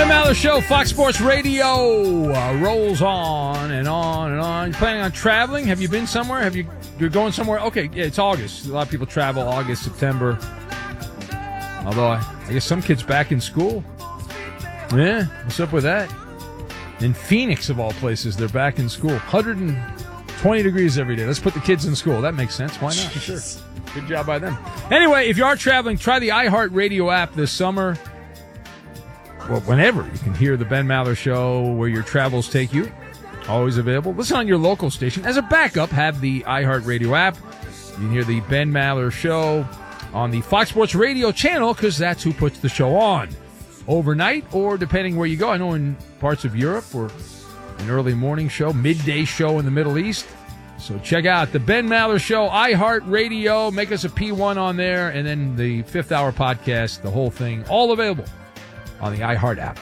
Maller Show, Fox Sports Radio, rolls on and on and on. You planning on traveling? Have you been somewhere? You're going somewhere? Okay, yeah, it's August. A lot of people travel August, September. Although, I guess some kids back in school. Yeah, what's up with that? In Phoenix, of all places, they're back in school. 120 degrees every day. Let's put the kids in school. That makes sense. Why not? Sure. Good job by them. Anyway, if you are traveling, try the iHeartRadio app this summer. Well, whenever you can hear the Ben Maller Show where your travels take you. Always available. Listen on your local station. As a backup, have the iHeartRadio app. You can hear the Ben Maller Show on the Fox Sports Radio channel because that's who puts the show on. Overnight or depending where you go. I know in parts of Europe or an early morning show, midday show in the Middle East. So check out the Ben Maller Show, iHeartRadio. Make us a P1 on there. And then the Fifth Hour podcast, the whole thing, all available on the iHeart app.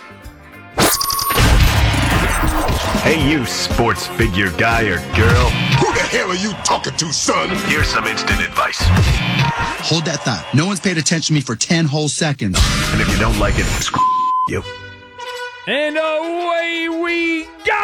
Hey, you sports figure guy or girl. Who the hell are you talking to, son? Here's some instant advice. Hold that thought. No one's paid attention to me for 10 whole seconds. And if you don't like it, screw you. And away we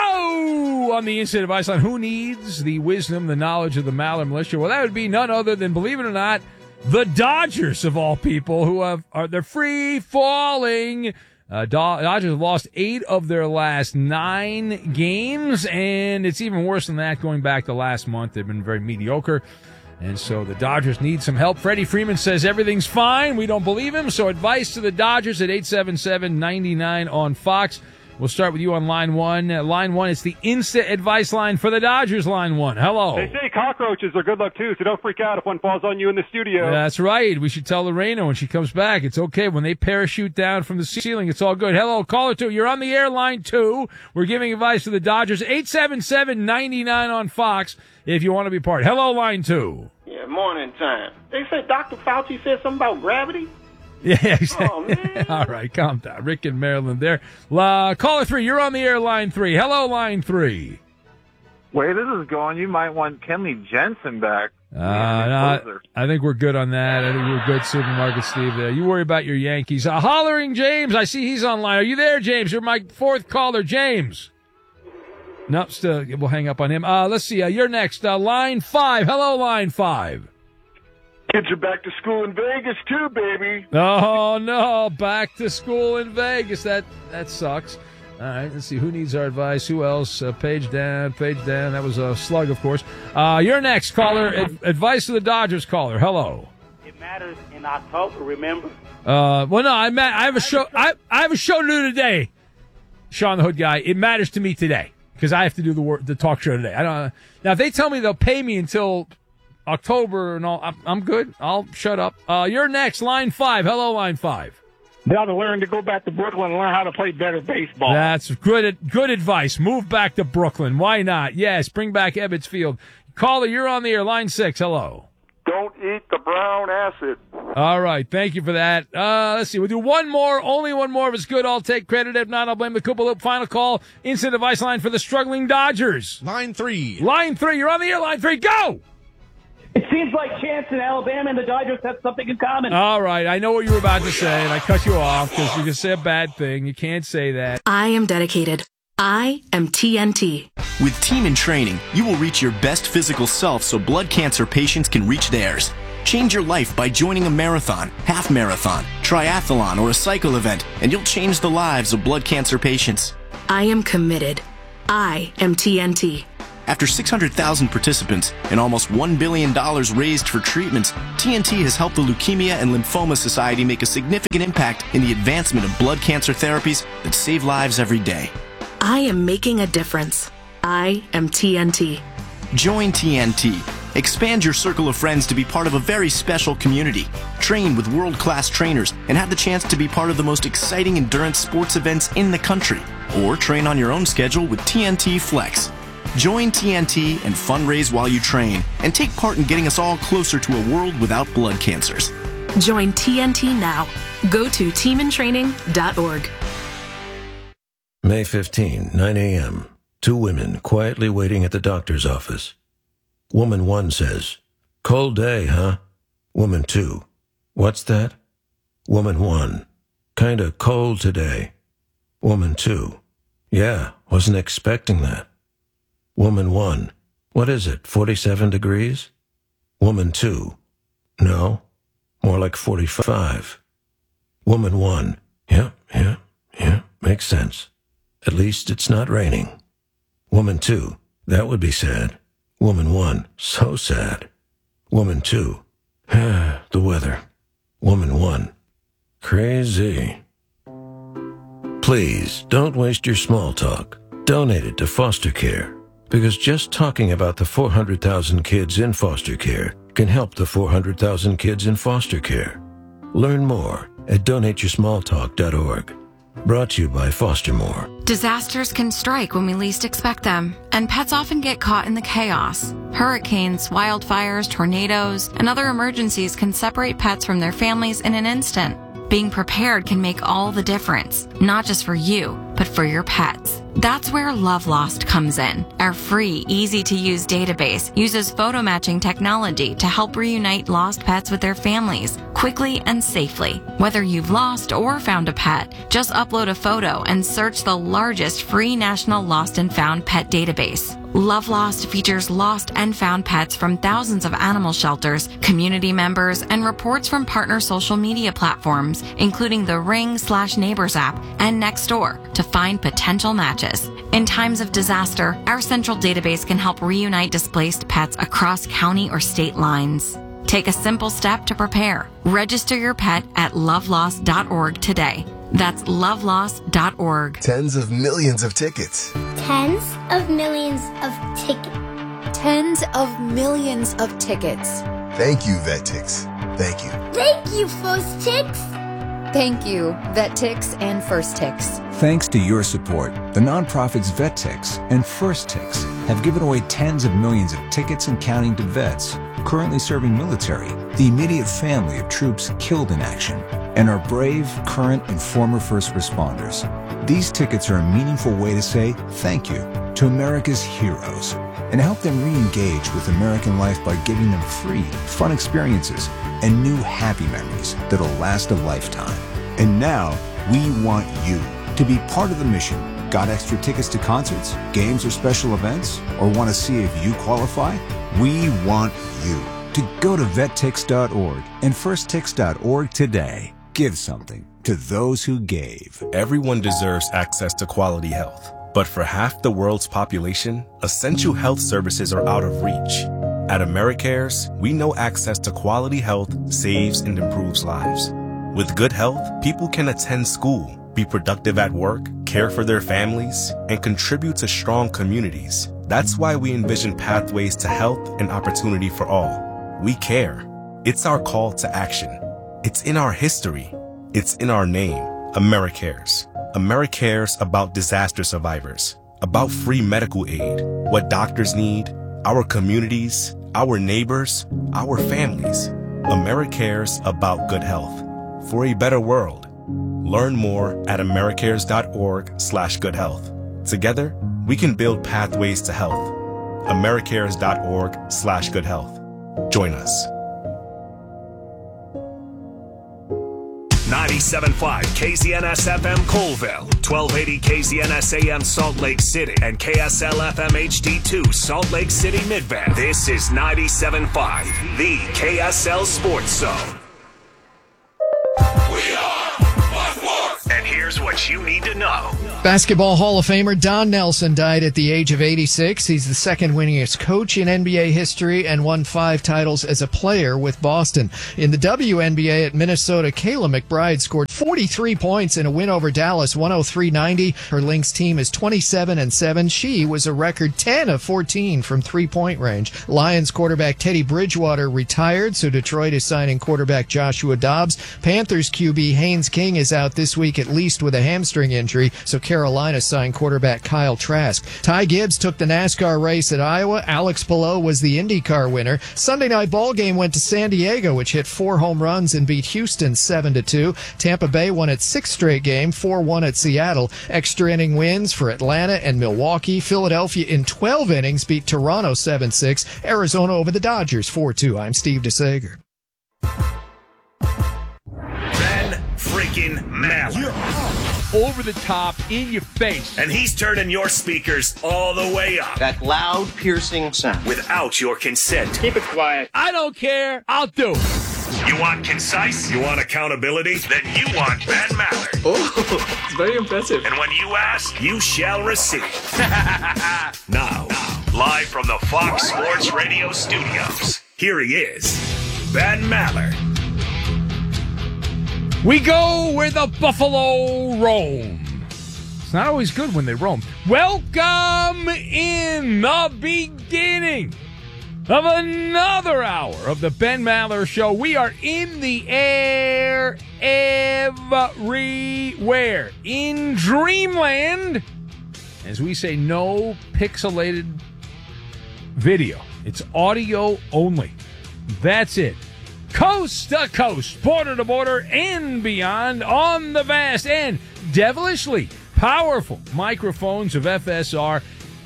go on the instant advice on who needs the wisdom, the knowledge of the Maller Militia. Well, that would be none other than, believe it or not, the Dodgers, of all people, who they're free falling. Dodgers have lost 8 of their last 9 games, and it's even worse than that going back to last month. They've been very mediocre, and so the Dodgers need some help. Freddie Freeman says everything's fine. We don't believe him, so advice to the Dodgers at 877-99 on Fox. We'll start with you on line 1. Line 1, it's the instant advice line for the Dodgers, line 1. Hello. They say cockroaches are good luck, too, so don't freak out if one falls on you in the studio. That's right. We should tell Lorena when she comes back. It's okay. When they parachute down from the ceiling, it's all good. Hello, caller 2. You're on the air, line 2. We're giving advice to the Dodgers. 877-99 on Fox if you want to be part. Hello, line 2. Yeah, morning time. They said Dr. Fauci said something about gravity. Yeah, exactly. Oh, man. All right, calm down. Rick in Maryland there. Caller 3, you're on the air, line 3. Hello, line 3. Way this is going, you might want Kenley Jensen back. No, I think we're good on that. I think we're good, Supermarket Steve, there. You worry about your Yankees. Hollering James, I see he's online. Are you there, James? You're my 4th caller, James. Nope, still, we'll hang up on him. Let's see, you're next. Line 5. Hello, line 5. Kids are back to school in Vegas, too, baby. Oh, no, back to school in Vegas. That sucks. All right, let's see. Who needs our advice? Who else? Page down. That was a slug, of course. You're next, caller. Advice to the Dodgers, caller. Hello. It matters in October, remember? Well, no, I have a show. I have a show to do today, Sean the Hood guy. It matters to me today because I have to do the talk show today. I don't. Now, if they tell me they'll pay me until October and all, I'm good. I'll shut up. You're next, line 5. Hello, line 5. They ought to learn to go back to Brooklyn and learn how to play better baseball. That's good advice. Move back to Brooklyn. Why not? Yes, bring back Ebbets Field. Caller, you're on the air, line 6. Hello. Don't eat the brown acid. All right, thank you for that. Let's see. We'll do one more. Only one more. If it's good, I'll take credit. If not, I'll blame the Koopa Loop. Final call. Instant advice line for the struggling Dodgers. Line 3. Line 3. You're on the air, line 3. Go! It seems like Chance and Alabama and the Dodgers have something in common. All right. I know what you were about to say, and I cut you off because you just say a bad thing. You can't say that. I am dedicated. I am TNT. With Team in Training, you will reach your best physical self so blood cancer patients can reach theirs. Change your life by joining a marathon, half marathon, triathlon, or a cycle event, and you'll change the lives of blood cancer patients. I am committed. I am TNT. After 600,000 participants and almost $1 billion raised for treatments, TNT has helped the Leukemia and Lymphoma Society make a significant impact in the advancement of blood cancer therapies that save lives every day. I am making a difference. I am TNT. Join TNT. Expand your circle of friends to be part of a very special community. Train with world-class trainers and have the chance to be part of the most exciting endurance sports events in the country. Or train on your own schedule with TNT Flex. Join TNT and fundraise while you train, and take part in getting us all closer to a world without blood cancers. Join TNT now. Go to teamintraining.org. May 15, 9 a.m. 2 women quietly waiting at the doctor's office. Woman 1 says, "Cold day, huh?" Woman 2, "What's that?" Woman 1, "Kinda cold today." Woman 2, yeah, wasn't expecting that. Woman 1, what is it, 47 degrees? Woman 2, no, more like 45. Woman 1, yeah, makes sense. At least it's not raining. Woman 2, that would be sad. Woman 1, so sad. Woman 2, the weather. Woman 1, crazy. Please, don't waste your small talk. Donate it to foster care. Because just talking about the 400,000 kids in foster care can help the 400,000 kids in foster care. Learn more at donateyoursmalltalk.org. Brought to you by Fostermore. Disasters can strike when we least expect them, and pets often get caught in the chaos. Hurricanes, wildfires, tornadoes, and other emergencies can separate pets from their families in an instant. Being prepared can make all the difference, not just for you, but for your pets. That's where Love Lost comes in. Our free, easy-to-use database uses photo matching technology to help reunite lost pets with their families quickly and safely. Whether you've lost or found a pet, just upload a photo and search the largest free national lost and found pet database. Love Lost features lost and found pets from thousands of animal shelters, community members, and reports from partner social media platforms, including the Ring/Neighbors app and Nextdoor, to find potential matches. In times of disaster, our central database can help reunite displaced pets across county or state lines. Take a simple step to prepare. Register your pet at lovelost.org today. That's lovelost.org. Tens of millions of tickets. Tens of millions of tickets. Tens of millions of tickets. Thank you, VetTix. Thank you. Thank you, First Tix. Thank you, VetTix and First Tix. Thanks to your support, the nonprofits VetTix and First Tix have given away tens of millions of tickets and counting to vets currently serving military, the immediate family of troops killed in action, and our brave, current, and former first responders. These tickets are a meaningful way to say thank you to America's heroes and help them re-engage with American life by giving them free, fun experiences and new happy memories that'll last a lifetime. And now, we want you to be part of the mission. Got extra tickets to concerts, games, or special events? Or want to see if you qualify? We want you to go to vettix.org and firsttix.org today. Give something to those who gave. Everyone deserves access to quality health. But for half the world's population, essential health services are out of reach. At AmeriCares, we know access to quality health saves and improves lives. With good health, people can attend school, be productive at work, care for their families, and contribute to strong communities. That's why we envision pathways to health and opportunity for all. We care. It's our call to action. It's in our history. It's in our name. AmeriCares. AmeriCares about disaster survivors, about free medical aid, what doctors need, our communities, our neighbors, our families. AmeriCares about good health. For a better world. Learn more at americares.org/goodhealth. Together, we can build pathways to health. americares.org/goodhealth. Join us. 97.5 KZNS FM Colville, 1280 KZNS AM Salt Lake City, and KSL FM HD2 Salt Lake City Midvale. This is 97.5, the KSL Sports Zone. We are Butt Wharf. And here's what you need to know. Basketball Hall of Famer Don Nelson died at the age of 86. He's the second winningest coach in NBA history and won 5 titles as a player with Boston. In the WNBA at Minnesota, Kayla McBride scored 43 points in a win over Dallas, 103-90. Her Lynx team is 27-7. She was a record 10 of 14 from three-point range. Lions quarterback Teddy Bridgewater retired, so Detroit is signing quarterback Joshua Dobbs. Panthers QB Haynes King is out this week at least with a hamstring injury, so Carolina signed quarterback Kyle Trask. Ty Gibbs took the NASCAR race at Iowa. Alex Palou was the IndyCar winner. Sunday night ball game went to San Diego, which hit 4 home runs and beat Houston 7-2. Tampa Bay won its 6th straight game, 4-1 at Seattle. Extra inning wins for Atlanta and Milwaukee. Philadelphia in 12 innings beat Toronto 7-6. Arizona over the Dodgers 4-2. I'm Steve DeSager. Ben freaking Maller. over the top, in your face. And he's turning your speakers all the way up. That loud, piercing sound. Without your consent. Keep it quiet. I don't care. I'll do it. You want concise? You want accountability? Then you want Ben Maller. Oh, it's very impressive. And when you ask, you shall receive. Now, live from the Fox Sports Radio studios, here he is, Ben Maller. We go where the buffalo roam. It's not always good when they roam. Welcome in the beginning of another hour of the Ben Maller Show. We are in the air everywhere. In dreamland, as we say, no pixelated video. It's audio only. That's it. Coast to coast, border to border, and beyond on the vast and devilishly powerful microphones of FSR,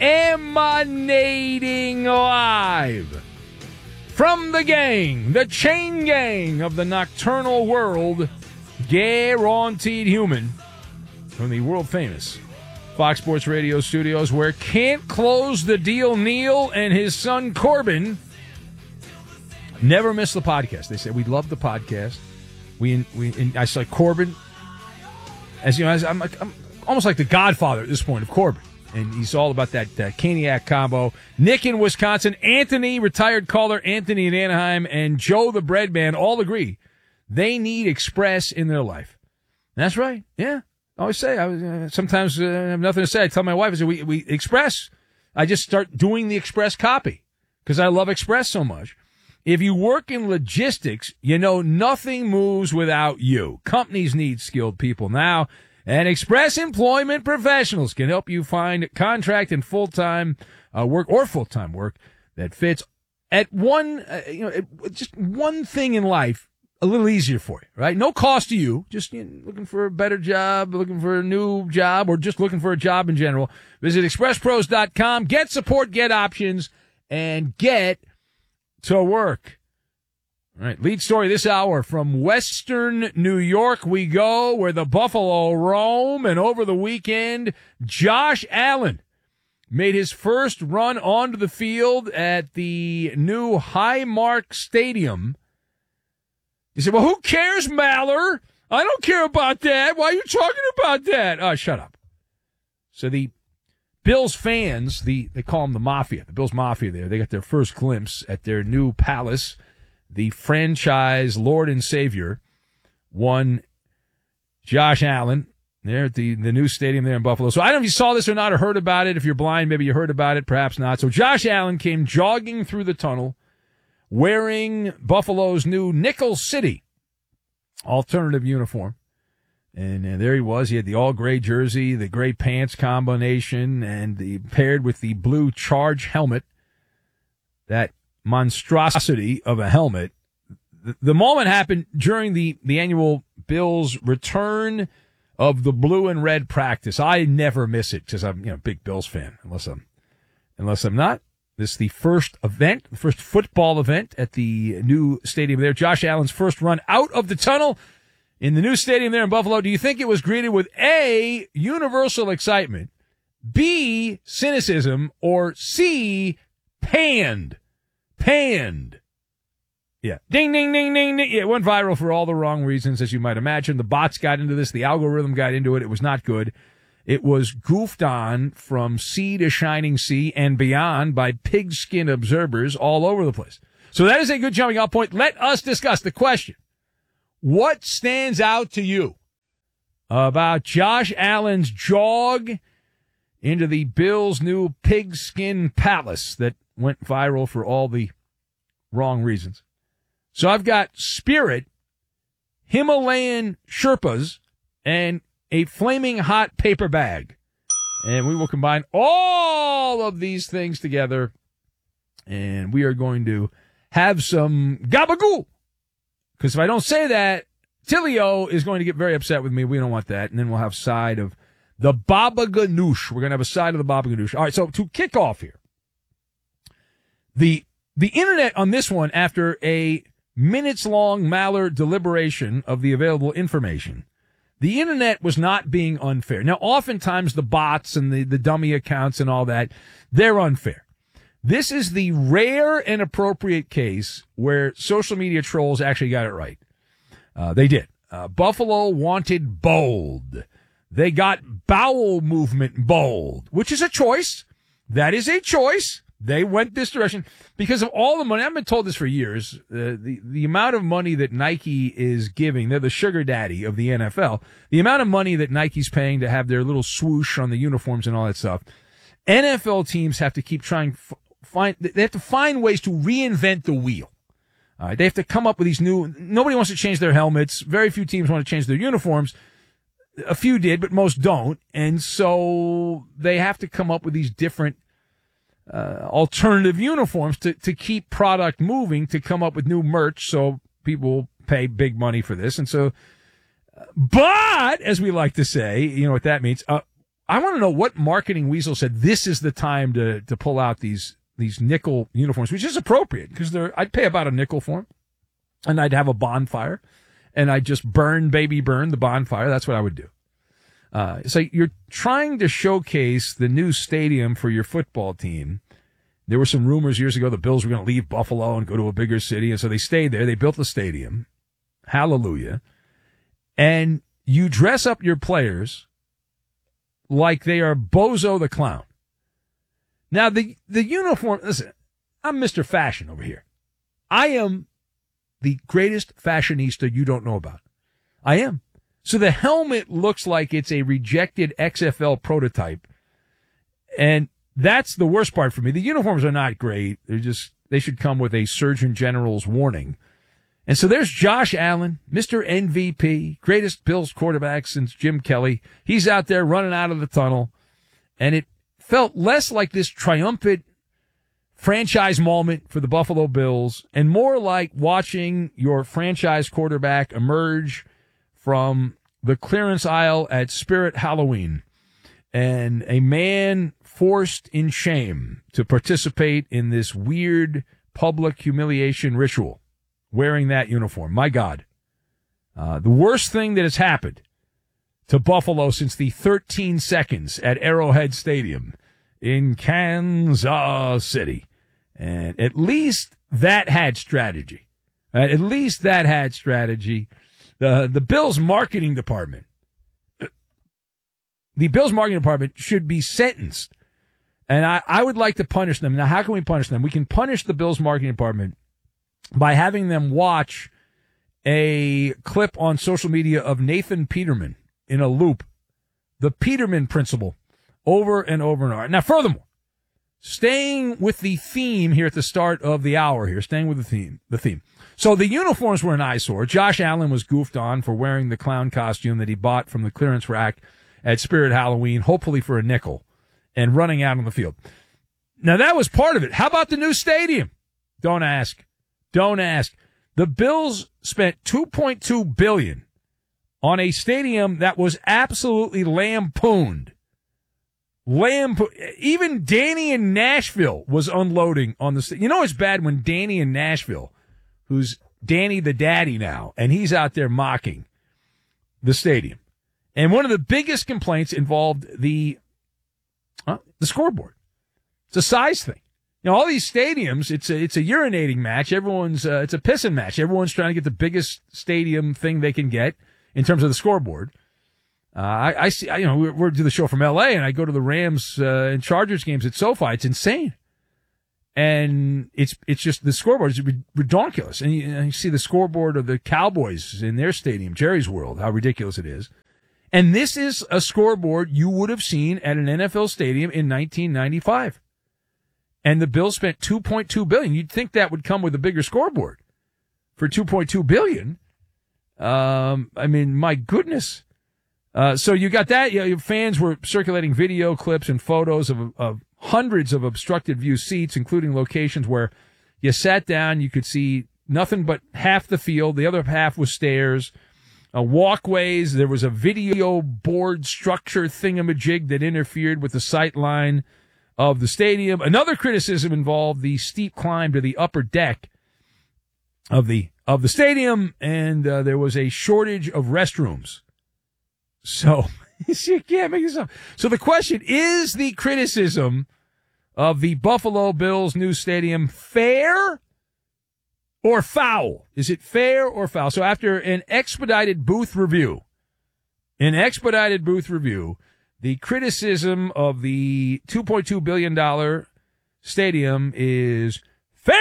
emanating live from the gang, the chain gang of the nocturnal world, guaranteed human, from the world famous Fox Sports Radio studios, where Can't Close the Deal Neil and his son Corbin never miss the podcast. They say, we love the podcast. I say, Corbin, as you know, I'm almost like the godfather at this point of Corbin. And he's all about that Caniac combo. Nick in Wisconsin, Anthony, retired caller Anthony in Anaheim, and Joe the bread man all agree they need Express in their life. And that's right. Yeah. I always say, sometimes I have nothing to say. I tell my wife, I say, we Express. I just start doing the Express copy because I love Express so much. If you work in logistics, you know nothing moves without you. Companies need skilled people now. And Express Employment Professionals can help you find contract and full-time work or full-time work that fits at one, just one thing in life a little easier for you, right? No cost to you. Just looking for a better job, looking for a new job, or just looking for a job in general. Visit expresspros.com. Get support, get options, and get to work. All right, lead story this hour from Western New York. We go where the buffalo roam, and over the weekend, Josh Allen made his first run onto the field at the new Highmark Stadium. He said, well, who cares, Maller? I don't care about that. Why are you talking about that? Oh, shut up. So the Bills fans, they call them the Mafia, the Bills Mafia there, they got their first glimpse at their new palace. The franchise Lord and Savior, one Josh Allen there at the new stadium there in Buffalo. So I don't know if you saw this or not or heard about it. If you're blind, maybe you heard about it, perhaps not. So Josh Allen came jogging through the tunnel wearing Buffalo's new Nickel City alternative uniform. And there he was. He had the all-gray jersey, the gray pants combination, and paired with the blue Charge helmet. That monstrosity of a helmet. The moment happened during the annual Bills return of the blue and red practice. I never miss it because I'm a big Bills fan, unless I'm not. This is the first event, the first football event at the new stadium there. Josh Allen's first run out of the tunnel in the new stadium there in Buffalo. Do you think it was greeted with A, universal excitement, B, cynicism, or C, panned? Yeah. Ding, ding, ding, ding, ding. Yeah, it went viral for all the wrong reasons, as you might imagine. The bots got into this. The algorithm got into it. It was not good. It was goofed on from sea to shining sea and beyond by pigskin observers all over the place. So that is a good jumping off point. Let us discuss the question. What stands out to you about Josh Allen's jog into the Bills' new pigskin palace that went viral for all the wrong reasons? So I've got Spirit, Himalayan Sherpas, and a flaming hot paper bag. And we will combine all of these things together, and we are going to have some gabagoo. Because if I don't say that, Tilio is going to get very upset with me. We don't want that. And then we'll have side of the baba ganoush. We're going to have a side of the baba ganoush. All right, so to kick off here, the internet on this one, after a minutes-long Maller deliberation of the available information, The internet was not being unfair. Now, oftentimes the bots and the dummy accounts and all that, they're unfair. This is the rare and appropriate case where social media trolls actually got it right. They did. Buffalo wanted bold. They got bowel movement bold, which is a choice. That is a choice. They went this direction because of all the money. I've been told this for years. The amount of money that Nike is giving, they're the sugar daddy of the NFL. The amount of money that Nike's paying to have their little swoosh on the uniforms and all that stuff. NFL teams have to keep trying they have to find ways to reinvent the wheel. They have to come up with these nobody wants to change their helmets. Very few teams want to change their uniforms. A few did, but most don't. And so they have to come up with these different alternative uniforms to keep product moving, to come up with new merch so people pay big money for this. And so, but as we like to say, you know what that means. I want to know what marketing weasel said this is the time to pull out these nickel uniforms, which is appropriate because I'd pay about a nickel for them, and I'd have a bonfire, and I'd just burn the bonfire. That's what I would do. So you're trying to showcase the new stadium for your football team. There were some rumors years ago the Bills were going to leave Buffalo and go to a bigger city, and so they stayed there. They built the stadium. Hallelujah. And you dress up your players like they are Bozo the Clown. Now, the uniform, listen, I'm Mr. Fashion over here. I am the greatest fashionista you don't know about. I am. So the helmet looks like it's a rejected XFL prototype. And that's the worst part for me. The uniforms are not great. They should come with a Surgeon General's warning. And so there's Josh Allen, Mr. MVP, greatest Bills quarterback since Jim Kelly. He's out there running out of the tunnel. And it felt less like this triumphant franchise moment for the Buffalo Bills and more like watching your franchise quarterback emerge from the clearance aisle at Spirit Halloween and a man forced in shame to participate in this weird public humiliation ritual wearing that uniform. My God. The worst thing that has happened to Buffalo since the 13 seconds at Arrowhead Stadium in Kansas City. And at least that had strategy. At least that had strategy. The Bills marketing department. The Bills marketing department should be sentenced. And I would like to punish them. Now, how can we punish them? We can punish the Bills marketing department by having them watch a clip on social media of Nathan Peterman in a loop. The Peterman principle over and over and over. Now, furthermore, staying with the theme here at the start of the hour here, staying with the theme. So the uniforms were an eyesore. Josh Allen was goofed on for wearing the clown costume that he bought from the clearance rack at Spirit Halloween, hopefully for a nickel, and running out on the field. Now, that was part of it. How about the new stadium? Don't ask. Don't ask. The Bills spent $2.2 billion on a stadium that was absolutely lampooned. Even Danny in Nashville was unloading on the stadium. You know it's bad when Danny in Nashville, who's Danny the daddy now, and he's out there mocking the stadium. And one of the biggest complaints involved the scoreboard. It's a size thing. You know, all these stadiums, it's a urinating match. It's a pissing match. Everyone's trying to get the biggest stadium thing they can get in terms of the scoreboard. I see, we're do the show from LA and I go to the Rams and Chargers games at SoFi. It's insane. And it's just the scoreboard is ridiculous. And you see the scoreboard of the Cowboys in their stadium, Jerry's World, how ridiculous it is. And this is a scoreboard you would have seen at an NFL stadium in 1995. And the Bills spent $2.2 billion. You'd think that would come with a bigger scoreboard for $2.2 billion. I mean, my goodness. So you got that. Fans were circulating video clips and photos of hundreds of obstructed view seats, including locations where you sat down, you could see nothing but half the field. The other half was stairs, walkways. There was a video board structure thingamajig that interfered with the sight line of the stadium. Another criticism involved the steep climb to the upper deck of the stadium, and there was a shortage of restrooms So you can't make this up. So the question is, the criticism of the Buffalo Bills' new stadium fair or foul? Is it fair or foul? So after an expedited booth review, the criticism of the $2.2 billion stadium is fair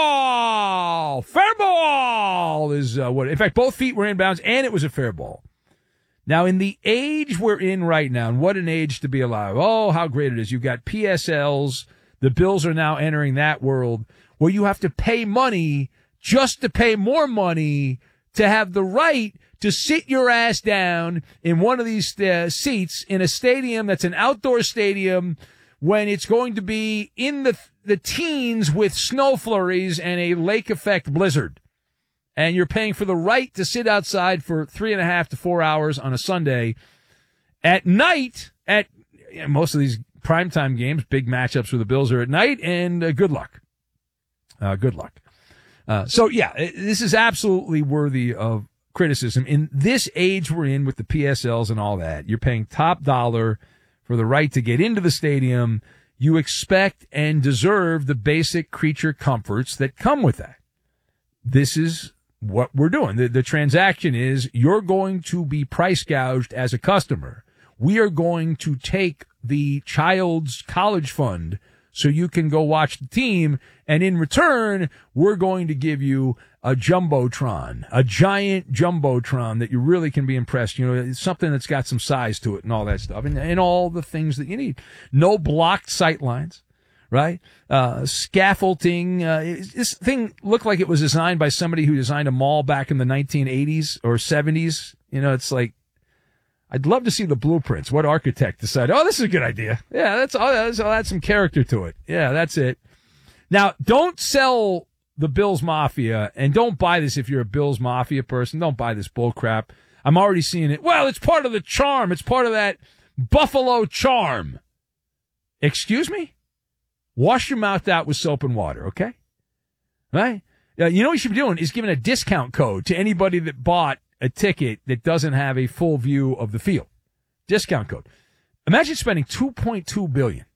ball. Fair ball is what. In fact, both feet were in bounds, and it was a fair ball. Now, in the age we're in right now, and what an age to be alive. Oh, how great it is. You've got PSLs. The Bills are now entering that world where you have to pay money just to pay more money to have the right to sit your ass down in one of these seats in a stadium that's an outdoor stadium when it's going to be in the teens with snow flurries and a lake effect blizzard. And you're paying for the right to sit outside for 3.5 to 4 hours on a Sunday at night. At most of these primetime games, big matchups with the Bills are at night, and good luck. Good luck. So yeah, this is absolutely worthy of criticism. In this age we're in with the PSLs and all that, you're paying top dollar for the right to get into the stadium. You expect and deserve the basic creature comforts that come with that. This is what we're doing. The transaction is you're going to be price gouged as a customer. We are going to take the child's college fund so you can go watch the team, and in return, we're going to give you a jumbotron, a giant jumbotron that you really can be impressed. You know, it's something that's got some size to it and all that stuff, and all the things that you need. No blocked sight lines. Right? Scaffolding. This thing looked like it was designed by somebody who designed a mall back in the 1980s or 70s. You know, it's like, I'd love to see the blueprints. What architect decided, oh, this is a good idea. Yeah, I'll add some character to it. Yeah, that's it. Now, don't sell the Bills Mafia, and don't buy this if you're a Bills Mafia person. Don't buy this bull crap. I'm already seeing it. Well, it's part of the charm. It's part of that Buffalo charm. Excuse me? Wash your mouth out with soap and water, okay? Right? You know what you should be doing is giving a discount code to anybody that bought a ticket that doesn't have a full view of the field. Discount code. Imagine spending $2.2 billion.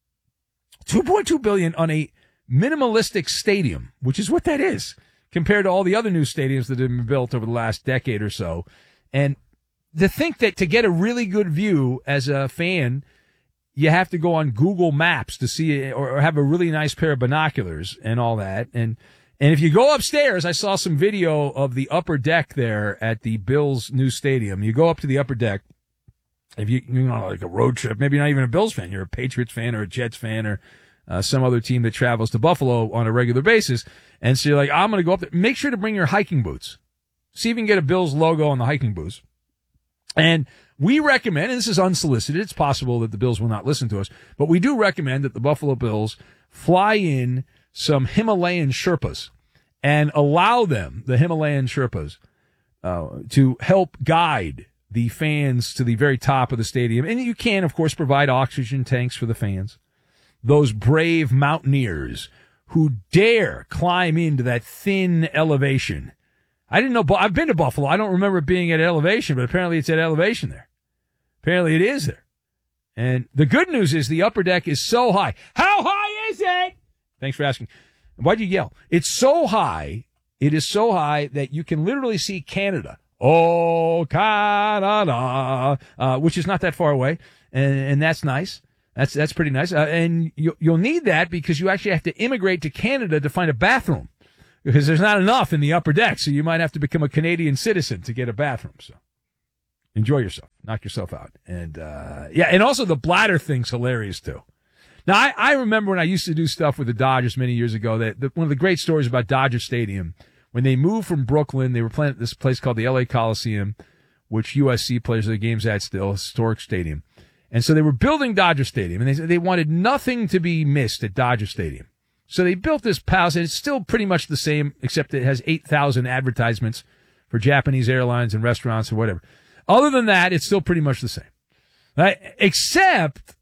$2.2 billion on a minimalistic stadium, which is what that is, compared to all the other new stadiums that have been built over the last decade or so. And to think that to get a really good view as a fan, you have to go on Google Maps to see it, or have a really nice pair of binoculars and all that. And if you go upstairs, I saw some video of the upper deck there at the Bills' new stadium. You go up to the upper deck. If you're on like a road trip, maybe not even a Bills fan, you're a Patriots fan or a Jets fan or some other team that travels to Buffalo on a regular basis. And so you're like, I'm going to go up there. Make sure to bring your hiking boots. See if you can get a Bills logo on the hiking boots. And we recommend, and this is unsolicited, it's possible that the Bills will not listen to us, but we do recommend that the Buffalo Bills fly in some Himalayan Sherpas and allow them, the Himalayan Sherpas, to help guide the fans to the very top of the stadium. And you can, of course, provide oxygen tanks for the fans. Those brave mountaineers who dare climb into that thin elevation. I didn't know. I've been to Buffalo. I don't remember it being at elevation, but apparently it's at elevation there. Apparently it is there. And the good news is the upper deck is so high. How high is it? Thanks for asking. Why'd you yell? It's so high. It is so high that you can literally see Canada. Oh, Canada, which is not that far away. And that's nice. That's pretty nice. And you'll need that because you actually have to immigrate to Canada to find a bathroom. Because there's not enough in the upper deck, so you might have to become a Canadian citizen to get a bathroom. So enjoy yourself. Knock yourself out. And, and also the bladder thing's hilarious, too. Now, I remember when I used to do stuff with the Dodgers many years ago, that one of the great stories about Dodger Stadium, when they moved from Brooklyn, they were playing at this place called the LA Coliseum, which USC plays their games at still, historic stadium. And so they were building Dodger Stadium, and they wanted nothing to be missed at Dodger Stadium. So they built this palace, and it's still pretty much the same, except it has 8,000 advertisements for Japanese airlines and restaurants or whatever. Other than that, it's still pretty much the same. Right? Except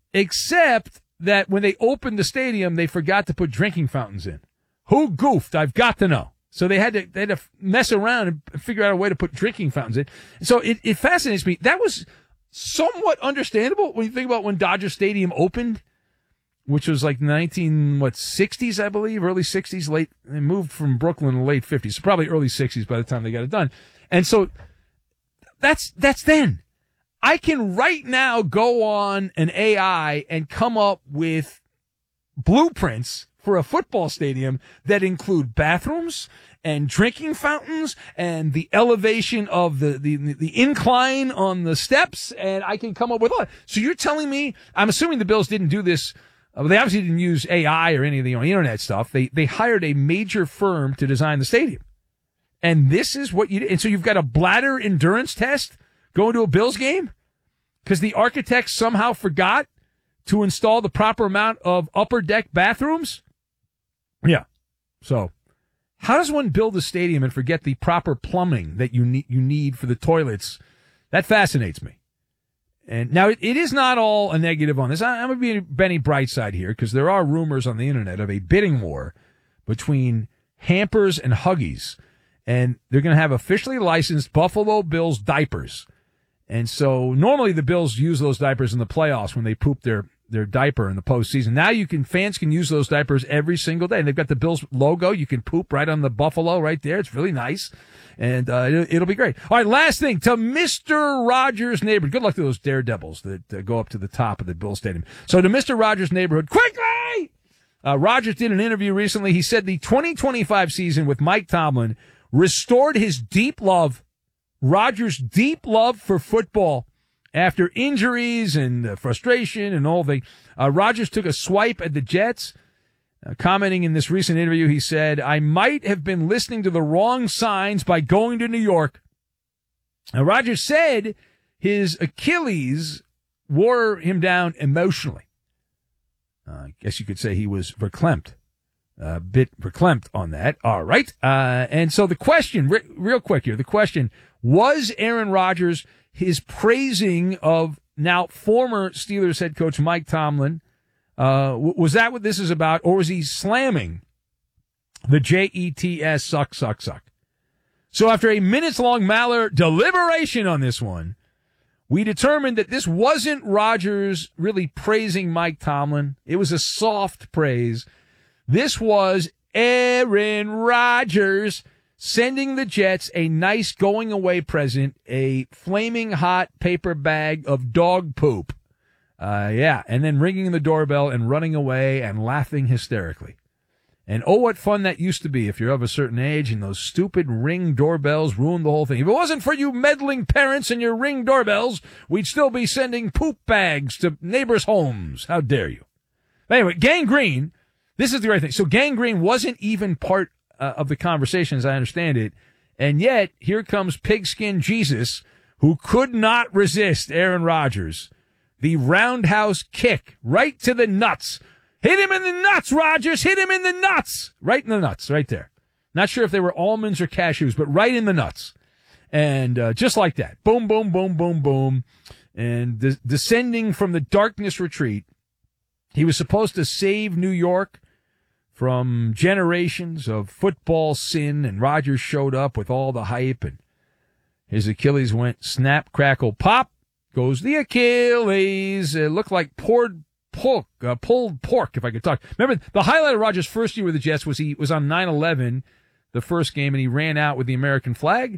that when they opened the stadium, they forgot to put drinking fountains in. Who goofed? I've got to know. So they had to mess around and figure out a way to put drinking fountains in. So it fascinates me. That was somewhat understandable when you think about when Dodger Stadium opened, which was like 60s, I believe, early 60s, late. They moved from Brooklyn in the late 50s, so probably early 60s by the time they got it done. And so that's then. I can right now go on an AI and come up with blueprints for a football stadium that include bathrooms and drinking fountains and the elevation of the incline on the steps, and I can come up with all that. So you're telling me, I'm assuming the Bills didn't do this. They obviously didn't use AI or any of the internet stuff. They hired a major firm to design the stadium. And this is what you did. And so you've got a bladder endurance test going to a Bills game because the architect somehow forgot to install the proper amount of upper deck bathrooms? Yeah. So how does one build a stadium and forget the proper plumbing that you need for the toilets? That fascinates me. And now it is not all a negative on this. I'm going to be Benny Brightside here because there are rumors on the internet of a bidding war between Hampers and Huggies. And they're going to have officially licensed Buffalo Bills diapers. And so normally the Bills use those diapers in the playoffs when they poop their diaper in the postseason. Now fans can use those diapers every single day. And they've got the Bills logo. You can poop right on the Buffalo right there. It's really nice. And it'll be great. All right, last thing to Mr. Rogers' neighborhood. Good luck to those daredevils that go up to the top of the Bills Stadium. So to Mr. Rogers' neighborhood, quickly! Rogers did an interview recently. He said the 2025 season with Mike Tomlin restored his Rogers' deep love for football. After injuries and frustration and all the, Rogers took a swipe at the Jets. Commenting in this recent interview, he said, I might have been listening to the wrong signs by going to New York. Now, Rogers said his Achilles wore him down emotionally. I guess you could say he was verklempt. A bit verklempt on that. All right. And so the question, real quick here, the question, was Aaron Rodgers his praising of now former Steelers head coach Mike Tomlin? Was that what this is about? Or was he slamming the Jets suck? So after a minutes-long Maller deliberation on this one, we determined that this wasn't Rodgers really praising Mike Tomlin. It was a soft praise. This was Aaron Rodgers sending the Jets a nice going-away present, a flaming hot paper bag of dog poop. And then ringing the doorbell and running away and laughing hysterically. And oh, what fun that used to be if you're of a certain age and those stupid Ring doorbells ruined the whole thing. If it wasn't for you meddling parents and your Ring doorbells, we'd still be sending poop bags to neighbors' homes. How dare you? Anyway, Gang Green, this is the right thing. So Gang Green wasn't even part of the conversation, as I understand it. And yet, here comes Pigskin Jesus, who could not resist Aaron Rodgers. The roundhouse kick right to the nuts. Hit him in the nuts, Rodgers. Hit him in the nuts. Right in the nuts, right there. Not sure if they were almonds or cashews, but right in the nuts. And just like that. Boom, boom, boom, boom, boom. And descending from the darkness retreat, he was supposed to save New York from generations of football sin, and Rodgers showed up with all the hype, and his Achilles went snap, crackle, pop. Goes the Achilles. It looked like pulled pork, if I could talk. Remember, the highlight of Rodgers' first year with the Jets was he was on 9/11, the first game, and he ran out with the American flag,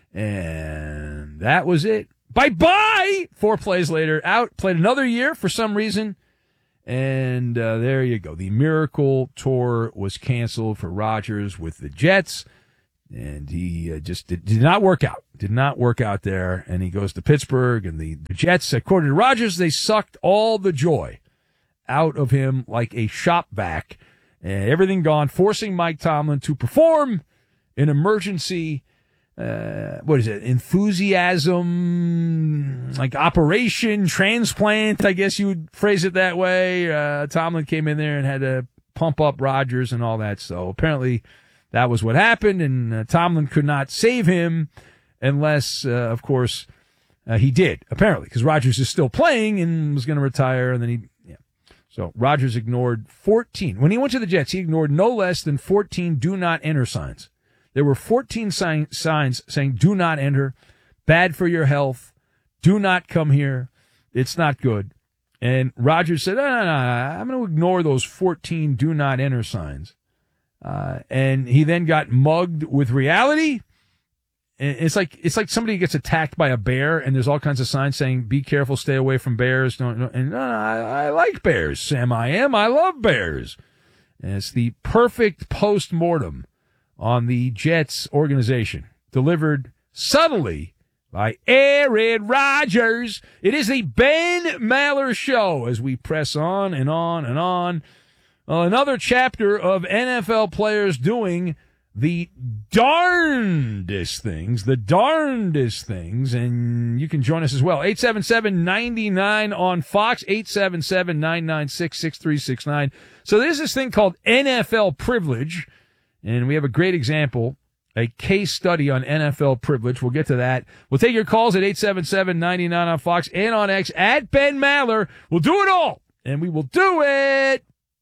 and that was it. Bye-bye! 4 plays later, out, played another year for some reason, and there you go. The Miracle Tour was canceled for Rodgers with the Jets, and he just did not work out. Did not work out there, and he goes to Pittsburgh, and the Jets, according to Rodgers, they sucked all the joy out of him like a shop vac, and everything gone, forcing Mike Tomlin to perform an emergency, enthusiasm, like operation, transplant, I guess you would phrase it that way. Tomlin came in there and had to pump up Rodgers and all that, so apparently that was what happened, and Tomlin could not save him unless, of course, he did, apparently, because Rodgers is still playing and was going to retire, and then So Rodgers ignored 14. When he went to the Jets, he ignored no less than 14 do not enter signs. There were 14 signs saying do not enter, bad for your health, Do not come here. It's not good. And Rodgers said, no, I'm going to ignore those 14 do not enter signs. And he then got mugged with reality. And it's like somebody gets attacked by a bear, and there's all kinds of signs saying, be careful, stay away from bears. I like bears, Sam. I love bears. And it's the perfect post-mortem on the Jets organization, delivered subtly by Aaron Rodgers. It is the Ben Maller Show as we press on and on and on. Another chapter of NFL players doing the darndest things, and you can join us as well. 877-99 on Fox, 877-996-6369. So there's this thing called NFL privilege, and we have a great example, a case study on NFL privilege. We'll get to that. We'll take your calls at 877-99 on Fox and on X at Ben Maller. We'll do it all, and we will do it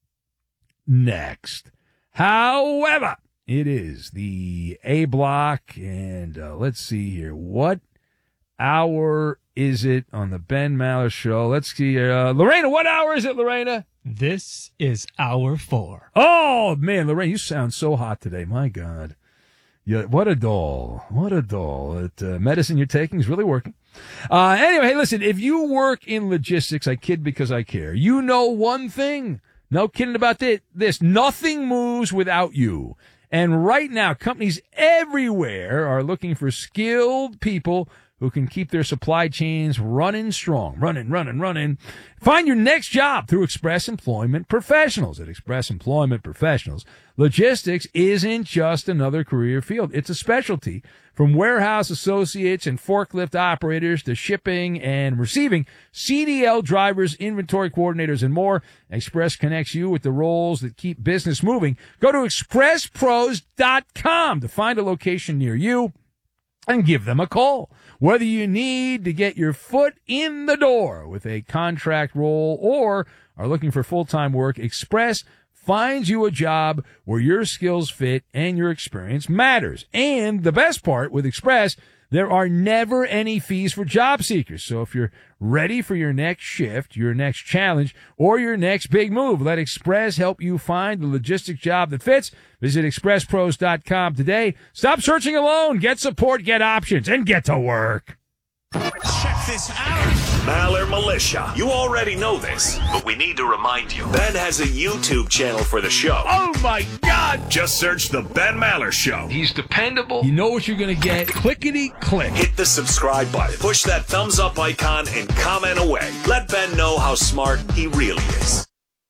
next. However, it is the A block, and let's see here. What hour is it on the Ben Maller Show? Let's see. Lorena, what hour is it, Lorena? This is hour 4. Oh, man, Lorena, you sound so hot today. My God. Yeah, what a doll. What a doll. Medicine you're taking is really working. Anyway, hey, listen, if you work in logistics, I kid because I care. You know one thing. No kidding about this. Nothing moves without you. And right now, companies everywhere are looking for skilled people who can keep their supply chains running strong. Running. Find your next job through Express Employment Professionals. At Express Employment Professionals, logistics isn't just another career field. It's a specialty. From warehouse associates and forklift operators to shipping and receiving, CDL drivers, inventory coordinators, and more, Express connects you with the roles that keep business moving. Go to expresspros.com to find a location near you and give them a call. Whether you need to get your foot in the door with a contract role or are looking for full-time work, Express finds you a job where your skills fit and your experience matters. And the best part with Express, there are never any fees for job seekers. So if you're ready for your next shift, your next challenge, or your next big move, let Express help you find the logistic job that fits. Visit expresspros.com today. Stop searching alone. Get support, get options, and get to work. Check this out. Maller Militia. You already know this, but we need to remind you. Ben has a YouTube channel for the show. Oh, my God. Just search The Ben Maller Show. He's dependable. You know what you're going to get. Clickety-click. Hit the subscribe button. Push that thumbs up icon and comment away. Let Ben know how smart he really is.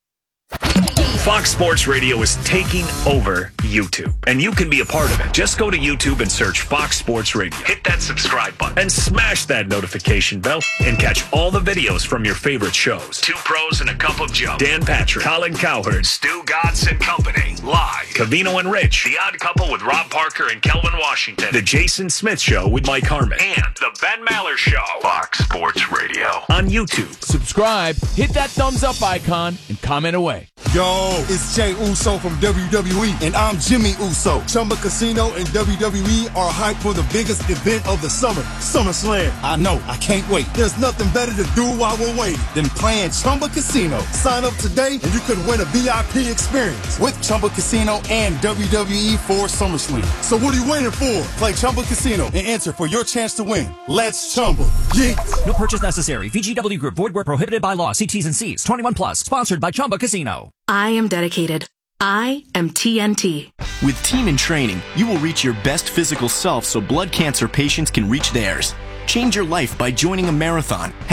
Fox Sports Radio is taking over YouTube, and you can be a part of it. Just go to YouTube and search Fox Sports Radio. Hit that subscribe button and smash that notification bell and catch all the videos from your favorite shows. Two Pros and a Cup of Joe. Dan Patrick, Colin Cowherd, Stu Godson and Company. Live. Covino and Rich. The Odd Couple with Rob Parker and Kelvin Washington. The Jason Smith Show with Mike Harmon. And The Ben Maller Show. Fox Sports Radio. On YouTube. Subscribe, hit that thumbs up icon, and comment away. Yo, it's Jay Uso from WWE, and I'm Jimmy Uso. Chumba Casino and WWE are hyped for the biggest event of the summer, SummerSlam. I know, I can't wait. There's nothing better to do while we're waiting than playing Chumba Casino. Sign up today and you could win a VIP experience with Chumba Casino and WWE for SummerSlam. So what are you waiting for? Play Chumba Casino and enter for your chance to win. Let's Chumba. Yeah. No purchase necessary. VGW Group. Void where prohibited by law. See T's and C's. 21 plus. Sponsored by Chumba Casino. I am dedicated. I am TNT. With Team in Training, you will reach your best physical self so blood cancer patients can reach theirs. Change your life by joining a marathon.